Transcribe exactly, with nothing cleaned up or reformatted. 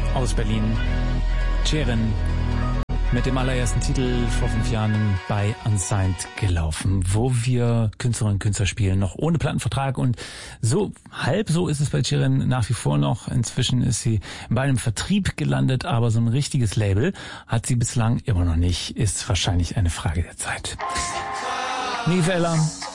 aus Berlin. Cherin mit dem allerersten Titel vor fünf Jahren bei Unsigned gelaufen, wo wir Künstlerinnen und Künstler spielen, noch ohne Plattenvertrag, und so halb so ist es bei Cherin nach wie vor noch. Inzwischen ist sie bei einem Vertrieb gelandet, aber so ein richtiges Label hat sie bislang immer noch nicht. Ist wahrscheinlich eine Frage der Zeit. Neve Ella